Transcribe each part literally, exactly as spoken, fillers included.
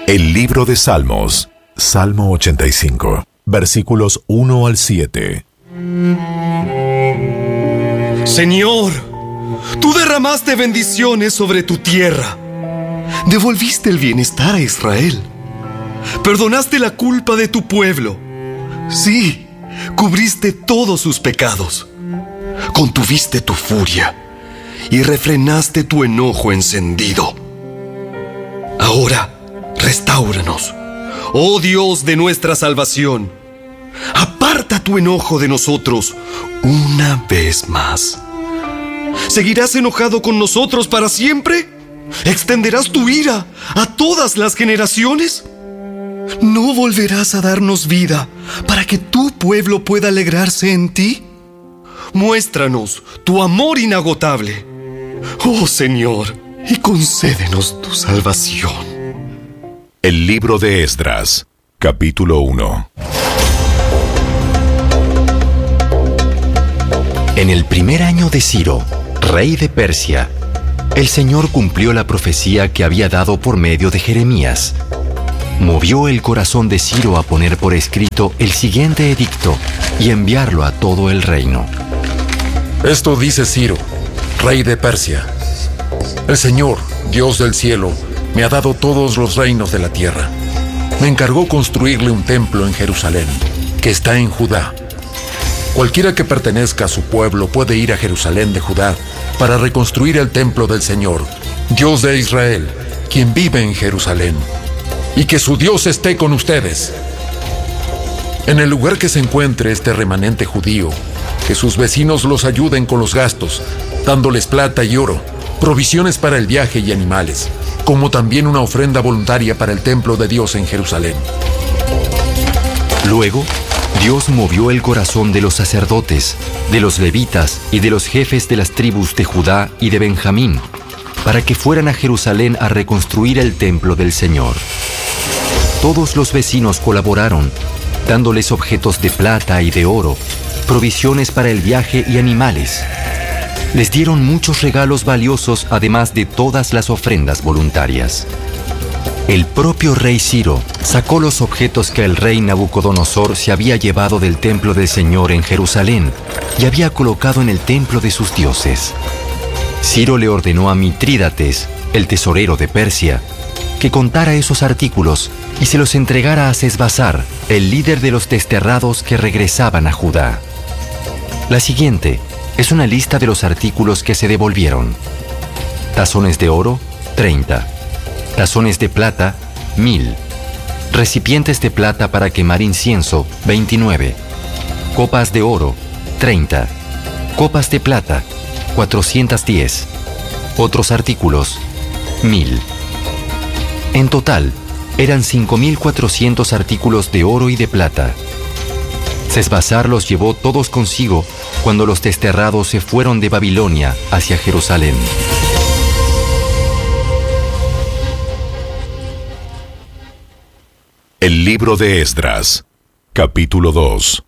El libro de Salmos, Salmo ochenta y cinco, versículos uno al siete. Señor, tú derramaste bendiciones sobre tu tierra. Devolviste el bienestar a Israel. Perdonaste la culpa de tu pueblo. Sí, cubriste todos sus pecados. Contuviste tu furia y refrenaste tu enojo encendido. Ahora, restáuranos, oh Dios de nuestra salvación. Aparta tu enojo de nosotros una vez más. ¿Seguirás enojado con nosotros para siempre? ¿Extenderás tu ira a todas las generaciones? ¿No volverás a darnos vida para que tu pueblo pueda alegrarse en ti? Muéstranos tu amor inagotable, oh Señor, y concédenos tu salvación. El libro de Esdras, capítulo uno. En el primer año de Ciro, rey de Persia, el Señor cumplió la profecía que había dado por medio de Jeremías. Movió el corazón de Ciro a poner por escrito el siguiente edicto y enviarlo a todo el reino. Esto dice Ciro, rey de Persia: el Señor, Dios del cielo, me ha dado todos los reinos de la tierra. Me encargó construirle un templo en Jerusalén, que está en Judá. Cualquiera que pertenezca a su pueblo puede ir a Jerusalén de Judá para reconstruir el templo del Señor, Dios de Israel, quien vive en Jerusalén. Y que su Dios esté con ustedes. En el lugar que se encuentre este remanente judío, que sus vecinos los ayuden con los gastos, dándoles plata y oro, provisiones para el viaje y animales, como también una ofrenda voluntaria para el templo de Dios en Jerusalén. Luego, Dios movió el corazón de los sacerdotes, de los levitas y de los jefes de las tribus de Judá y de Benjamín, para que fueran a Jerusalén a reconstruir el templo del Señor. Todos los vecinos colaboraron, dándoles objetos de plata y de oro, provisiones para el viaje y animales. Les dieron muchos regalos valiosos, además de todas las ofrendas voluntarias. El propio rey Ciro sacó los objetos que el rey Nabucodonosor se había llevado del templo del Señor en Jerusalén y había colocado en el templo de sus dioses. Ciro le ordenó a Mitrídates, el tesorero de Persia, que contara esos artículos y se los entregara a Sesbazar, el líder de los desterrados que regresaban a Judá. La siguiente es una lista de los artículos que se devolvieron. Tazones de oro, treinta. Tazones de plata, mil. Recipientes de plata para quemar incienso, veintinueve. Copas de oro, treinta. Copas de plata, cuatrocientos diez. Otros artículos, mil. En total, eran cinco mil cuatrocientos artículos de oro y de plata. Sesbazar los llevó todos consigo cuando los desterrados se fueron de Babilonia hacia Jerusalén. El libro de Esdras, capítulo dos.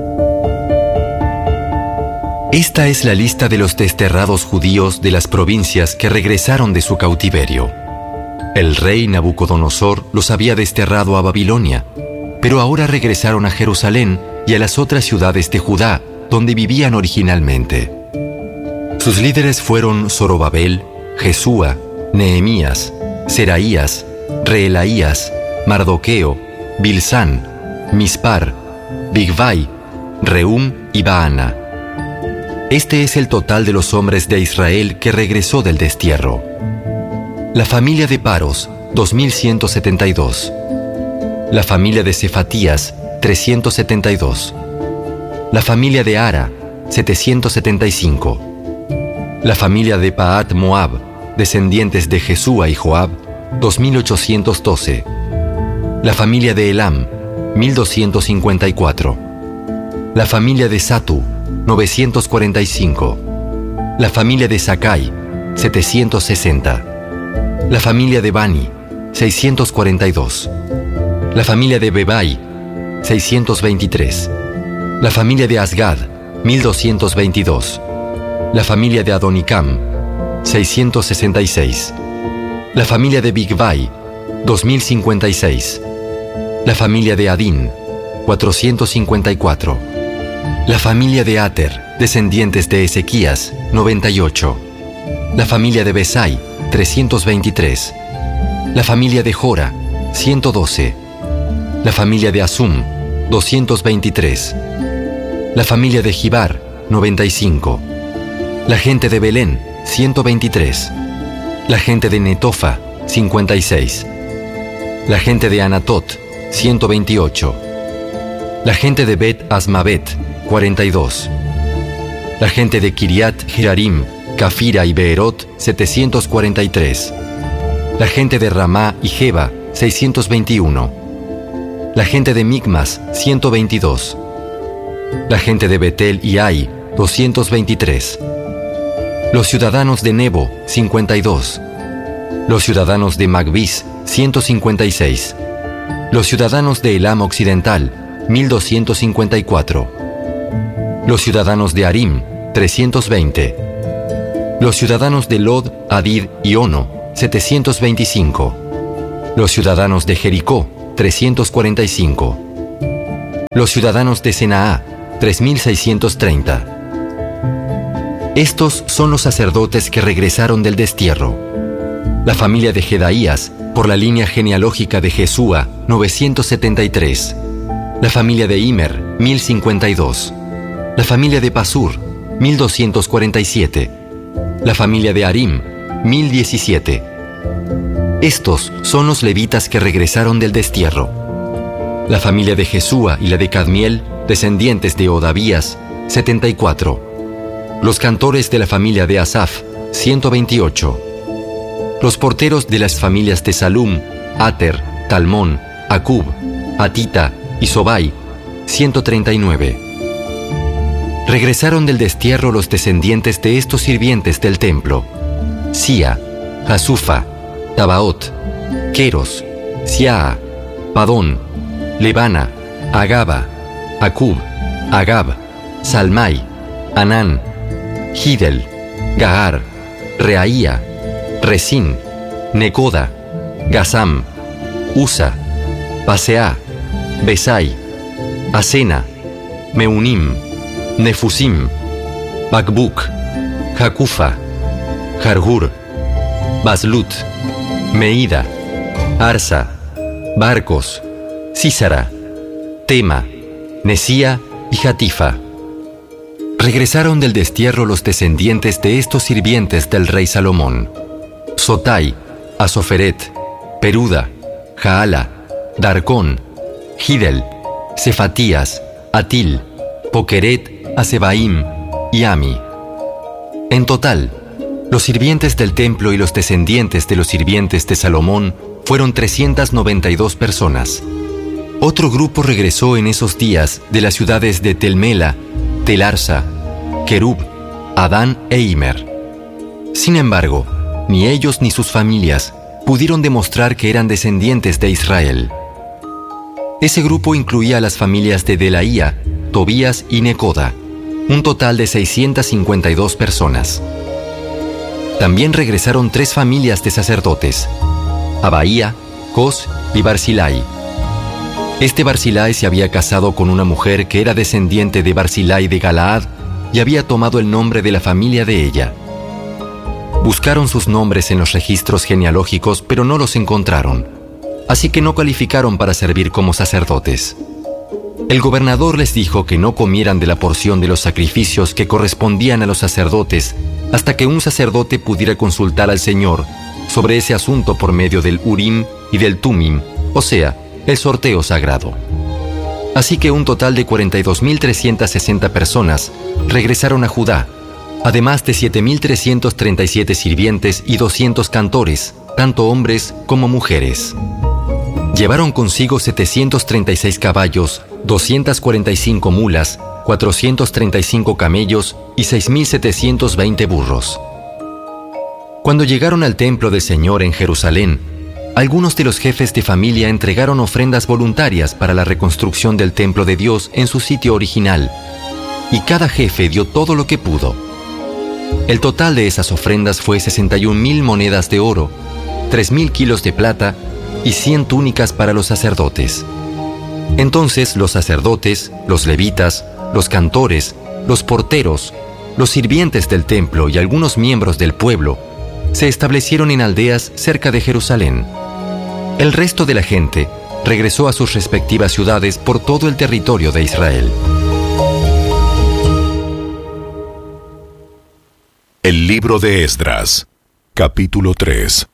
Esta es la lista de los desterrados judíos de las provincias que regresaron de su cautiverio. El rey Nabucodonosor los había desterrado a Babilonia, pero ahora regresaron a Jerusalén y a las otras ciudades de Judá, donde vivían originalmente. Sus líderes fueron Zorobabel, Jesúa, Nehemías, Seraías, Reelaías, Mardoqueo, Bilsán, Mispar, Bigvai, Rehum y Baana. Este es el total de los hombres de Israel que regresó del destierro. La familia de Paros, dos mil ciento setenta y dos. La familia de Cefatías, trescientos setenta y dos. La familia de Ara, setecientos setenta y cinco. La familia de Paat Moab, descendientes de Jesúa y Joab, dos mil ochocientos doce. La familia de Elam, mil doscientos cincuenta y cuatro. La familia de Satu, novecientos cuarenta y cinco. La familia de Sakai, setecientos sesenta. La familia de Bani, seiscientos cuarenta y dos. La familia de Bebai, seiscientos veintitrés. La familia de Asgad, mil doscientos veintidós. La familia de Adonicam, seiscientos sesenta y seis. La familia de Bigvai, dos mil cincuenta y seis. La familia de Adín, cuatrocientos cincuenta y cuatro. La familia de Ater, descendientes de Ezequías, noventa y ocho. La familia de Besai, trescientos veintitrés. La familia de Jora, ciento doce. La familia de Asum, doscientos veintitrés. La familia de Gibar, noventa y cinco. La gente de Belén, ciento veintitrés. La gente de Netofa, cincuenta y seis. La gente de Anatot, ciento veintiocho. La gente de Bet Asmavet, cuarenta y dos. La gente de Kiriat Jearim, Cafira y Beerot, setecientos cuarenta y tres. La gente de Ramá y Jeba, seiscientos veintiuno. La gente de Micmas, ciento veintidós. La gente de Betel y Ai, doscientos veintitrés. Los ciudadanos de Nebo, cincuenta y dos. Los ciudadanos de Magbis, ciento cincuenta y seis. Los ciudadanos de Elam Occidental, mil doscientos cincuenta y cuatro. Los ciudadanos de Arim, trescientos veinte. Los ciudadanos de Lod, Hadid y Ono, setecientos veinticinco. Los ciudadanos de Jericó, trescientos cuarenta y cinco. Los ciudadanos de Senaá, tres mil seiscientos treinta. Estos son los sacerdotes que regresaron del destierro. La familia de Jedaías, por la línea genealógica de Jesúa, novecientos setenta y tres. La familia de Imer, mil cincuenta y dos. La familia de Pasur, mil doscientos cuarenta y siete. La familia de Arim, mil diecisiete. Estos son los levitas que regresaron del destierro. La familia de Jesúa y la de Cadmiel, descendientes de Odavías, setenta y cuatro. Los cantores de la familia de Asaf, ciento veintiocho. Los porteros de las familias de Salum, Ater, Talmón, Acub, Atita y Sobai, ciento treinta y nueve. Regresaron del destierro los descendientes de estos sirvientes del templo: Sia, Hasufa, Tabaot, Keros, Siaa, Padón, Lebana, Agaba, Acub, Agab, Salmai, Anán, Gidel, Gahar, Reaía, Resín, Necoda, Gazam, Usa, Paseá, Besai, Asena, Meunim, Nefusim, Bakbuk, Jacufa, Jargur, Baslut, Meida, Arsa, Barcos, Císara, Tema, Nesía y Jatifa. Regresaron del destierro los descendientes de estos sirvientes del rey Salomón: Sotai, Asoferet, Peruda, Jaala, Darcón, Gidel, Cefatías, Atil, Pokeret, Asebaim y Ami. En total, los sirvientes del templo y los descendientes de los sirvientes de Salomón fueron trescientas noventa y dos personas. Otro grupo regresó en esos días de las ciudades de Telmela, Telarsa, Kerub, Adán e Imer. Sin embargo, ni ellos ni sus familias pudieron demostrar que eran descendientes de Israel. Ese grupo incluía a las familias de Delaía, Tobías y Necoda, un total de seiscientas cincuenta y dos personas. También regresaron tres familias de sacerdotes: Abaía, Cos y Barzilai. Este Barzilai se había casado con una mujer que era descendiente de Barzilai de Galaad y había tomado el nombre de la familia de ella. Buscaron sus nombres en los registros genealógicos, pero no los encontraron, así que no calificaron para servir como sacerdotes. El gobernador les dijo que no comieran de la porción de los sacrificios que correspondían a los sacerdotes hasta que un sacerdote pudiera consultar al Señor sobre ese asunto por medio del Urim y del Tumim, o sea, el sorteo sagrado. Así que un total de cuarenta y dos mil trescientas sesenta personas regresaron a Judá, además de siete mil trescientos treinta y siete sirvientes y doscientos cantores, tanto hombres como mujeres. Llevaron consigo setecientos treinta y seis caballos, doscientas cuarenta y cinco mulas, cuatrocientos treinta y cinco camellos y seis mil setecientos veinte burros. Cuando llegaron al templo del Señor en Jerusalén, algunos de los jefes de familia entregaron ofrendas voluntarias para la reconstrucción del templo de Dios en su sitio original, y cada jefe dio todo lo que pudo. El total de esas ofrendas fue sesenta y un mil monedas de oro, tres mil kilos de plata y cien túnicas para los sacerdotes. Entonces los sacerdotes, los levitas, los cantores, los porteros, los sirvientes del templo y algunos miembros del pueblo se establecieron en aldeas cerca de Jerusalén. El resto de la gente regresó a sus respectivas ciudades por todo el territorio de Israel. El libro de Esdras, capítulo tres.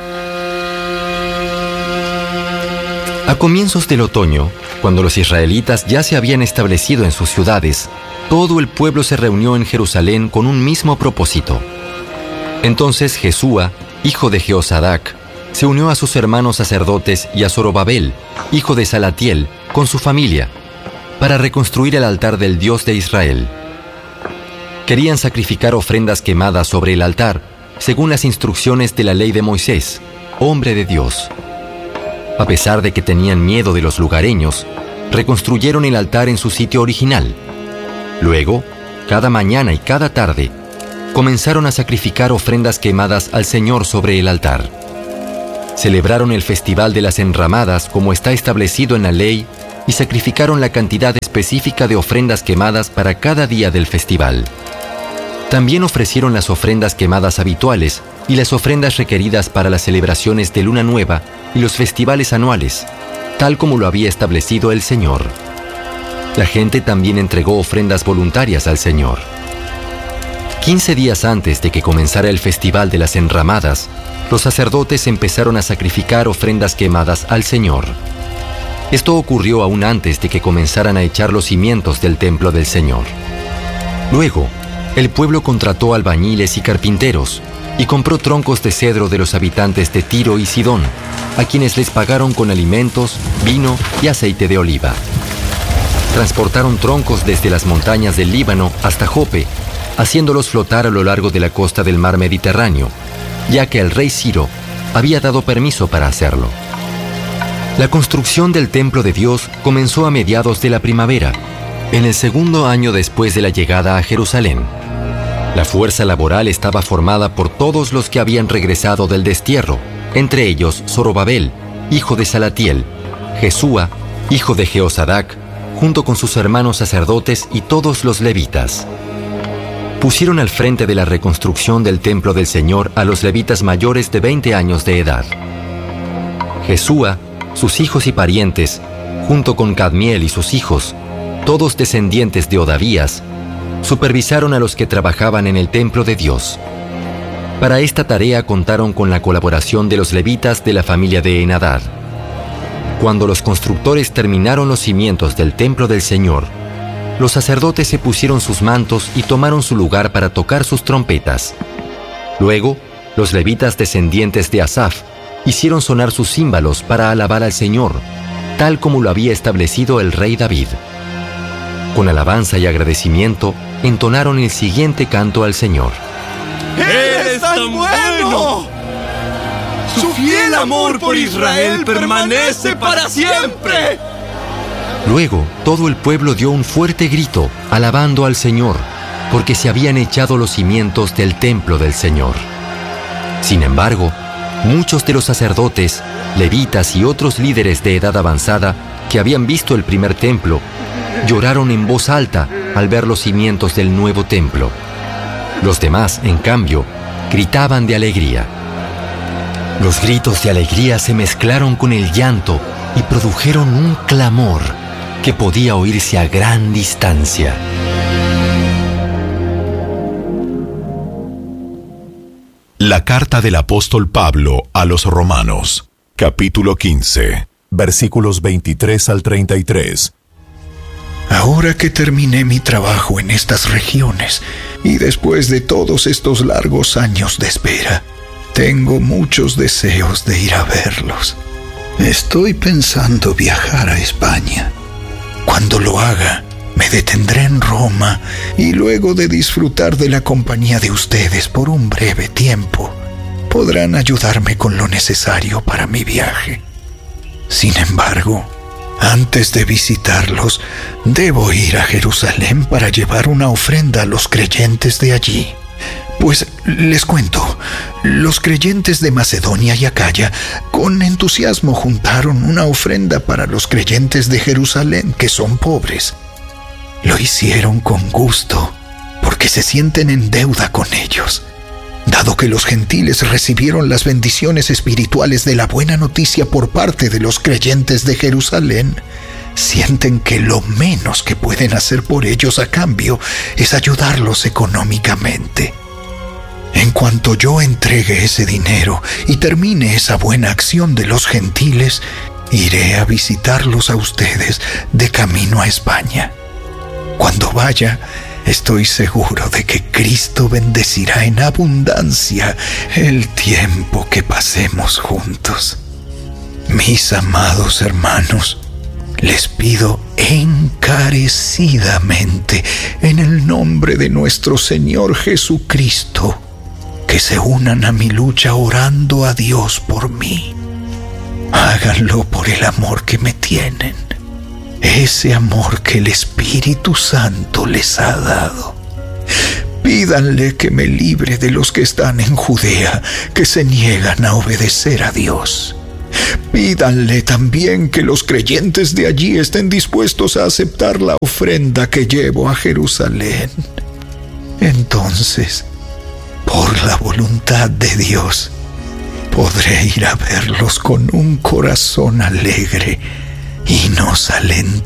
A comienzos del otoño, cuando los israelitas ya se habían establecido en sus ciudades, todo el pueblo se reunió en Jerusalén con un mismo propósito. Entonces Jesúa, hijo de Jehosadac, se unió a sus hermanos sacerdotes y a Zorobabel, hijo de Salatiel, con su familia, para reconstruir el altar del Dios de Israel. Querían sacrificar ofrendas quemadas sobre el altar, según las instrucciones de la ley de Moisés, hombre de Dios. A pesar de que tenían miedo de los lugareños, reconstruyeron el altar en su sitio original. Luego, cada mañana y cada tarde, comenzaron a sacrificar ofrendas quemadas al Señor sobre el altar. Celebraron el Festival de las Enramadas como está establecido en la ley y sacrificaron la cantidad específica de ofrendas quemadas para cada día del festival. También ofrecieron las ofrendas quemadas habituales y las ofrendas requeridas para las celebraciones de Luna Nueva y los festivales anuales, tal como lo había establecido el Señor. La gente también entregó ofrendas voluntarias al Señor. Quince días antes de que comenzara el Festival de las Enramadas, los sacerdotes empezaron a sacrificar ofrendas quemadas al Señor. Esto ocurrió aún antes de que comenzaran a echar los cimientos del templo del Señor. Luego, el pueblo contrató albañiles y carpinteros y compró troncos de cedro de los habitantes de Tiro y Sidón, a quienes les pagaron con alimentos, vino y aceite de oliva. Transportaron troncos desde las montañas del Líbano hasta Jope, haciéndolos flotar a lo largo de la costa del mar Mediterráneo, ya que el rey Ciro había dado permiso para hacerlo. La construcción del templo de Dios comenzó a mediados de la primavera, en el segundo año después de la llegada a Jerusalén. La fuerza laboral estaba formada por todos los que habían regresado del destierro, entre ellos Zorobabel, hijo de Salatiel, Jesúa, hijo de Jehosadac, junto con sus hermanos sacerdotes y todos los levitas. Pusieron al frente de la reconstrucción del templo del Señor a los levitas mayores de veinte años de edad. Jesúa, sus hijos y parientes, junto con Cadmiel y sus hijos, todos descendientes de Odavías, supervisaron a los que trabajaban en el templo de Dios. Para esta tarea contaron con la colaboración de los levitas de la familia de Henadad. Cuando los constructores terminaron los cimientos del templo del Señor, los sacerdotes se pusieron sus mantos y tomaron su lugar para tocar sus trompetas. Luego, los levitas descendientes de Asaf hicieron sonar sus címbalos para alabar al Señor, tal como lo había establecido el rey David. Con alabanza y agradecimiento, entonaron el siguiente canto al Señor. ¡Eres tan bueno! ¡Su fiel amor por Israel permanece para siempre! Luego, todo el pueblo dio un fuerte grito, alabando al Señor, porque se habían echado los cimientos del templo del Señor. Sin embargo, muchos de los sacerdotes, levitas y otros líderes de edad avanzada que habían visto el primer templo, lloraron en voz alta al ver los cimientos del nuevo templo. Los demás, en cambio, gritaban de alegría. Los gritos de alegría se mezclaron con el llanto y produjeron un clamor que podía oírse a gran distancia. La carta del apóstol Pablo a los Romanos, capítulo quince, versículos veintitrés al treinta y tres. Ahora que terminé mi trabajo en estas regiones y después de todos estos largos años de espera, tengo muchos deseos de ir a verlos. Estoy pensando viajar a España. Cuando lo haga, me detendré en Roma y luego de disfrutar de la compañía de ustedes por un breve tiempo, podrán ayudarme con lo necesario para mi viaje. Sin embargo, antes de visitarlos, debo ir a Jerusalén para llevar una ofrenda a los creyentes de allí, Pues les cuento, los creyentes de Macedonia y Acaya con entusiasmo juntaron una ofrenda para los creyentes de Jerusalén que son pobres. Lo hicieron con gusto, porque se sienten en deuda con ellos. Dado que los gentiles recibieron las bendiciones espirituales de la buena noticia por parte de los creyentes de Jerusalén, sienten que lo menos que pueden hacer por ellos a cambio es ayudarlos económicamente. En cuanto yo entregue ese dinero y termine esa buena acción de los gentiles, iré a visitarlos a ustedes de camino a España. Cuando vaya, estoy seguro de que Cristo bendecirá en abundancia el tiempo que pasemos juntos. Mis amados hermanos, les pido encarecidamente, en el nombre de nuestro Señor Jesucristo, que se unan a mi lucha orando a Dios por mí. Háganlo por el amor que me tienen, ese amor que el Espíritu Santo les ha dado. Pídanle que me libre de los que están en Judea, que se niegan a obedecer a Dios. Pídanle también que los creyentes de allí estén dispuestos a aceptar la ofrenda que llevo a Jerusalén. Entonces, por la voluntad de Dios, podré ir a verlos con un corazón alegre y nos alentaré